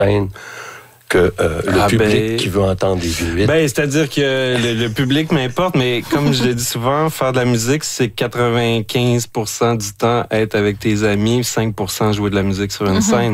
scène que le public qui veut entendre des Inuits? C'est-à-dire que le public m'importe, mais comme je le dis souvent, faire de la musique, c'est 95% du temps être avec tes amis, 5% jouer de la musique sur une scène.